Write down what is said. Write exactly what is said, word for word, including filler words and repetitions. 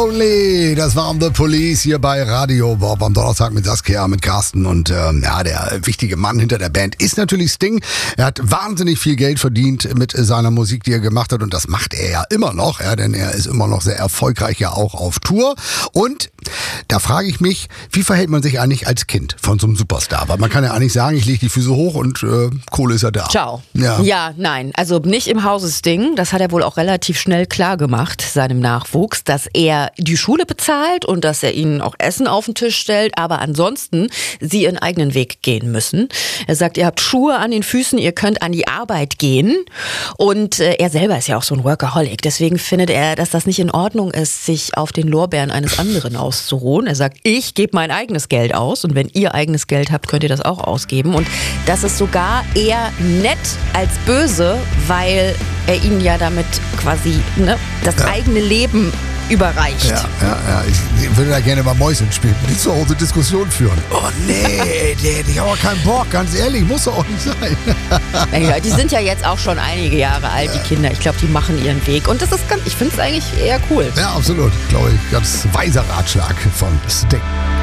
Lonely, das waren The Police hier bei Radio Bob am Donnerstag mit Saskia, mit Carsten und ähm, ja, der wichtige Mann hinter der Band ist natürlich Sting. Er hat wahnsinnig viel Geld verdient mit seiner Musik, die er gemacht hat und das macht er ja immer noch, ja, denn er ist immer noch sehr erfolgreich ja auch auf Tour und da frage ich mich, wie verhält man sich eigentlich als Kind von so einem Superstar? Weil man kann ja eigentlich sagen, ich lege die Füße hoch und äh, Kohle ist ja da. Ciao. Ja. ja, nein, also nicht im Hause Sting, das hat er wohl auch relativ schnell klar gemacht, seinem Nachwuchs, dass er die Schule bezahlt und dass er ihnen auch Essen auf den Tisch stellt, aber ansonsten sie ihren eigenen Weg gehen müssen. Er sagt, ihr habt Schuhe an den Füßen, ihr könnt an die Arbeit gehen und äh, er selber ist ja auch so ein Workaholic, deswegen findet er, dass das nicht in Ordnung ist, sich auf den Lorbeeren eines anderen auszuruhen. Er sagt, ich gebe mein eigenes Geld aus und wenn ihr eigenes Geld habt, könnt ihr das auch ausgeben und das ist sogar eher nett als böse, weil er ihnen ja damit quasi ne, das ja. eigene Leben überreicht. Ja, ja, ja. Ich würde da gerne mal Mäuschen spielen, nicht zu Hause Diskussion führen. Oh nee, der, ich habe auch keinen Bock, ganz ehrlich, muss doch auch nicht sein. Ja, die sind ja jetzt auch schon einige Jahre alt, die Kinder. Ich glaube, die machen ihren Weg und das ist ganz, ich finde es eigentlich eher cool. Ja, absolut, glaube ich. Ganz weiser Ratschlag von Sting.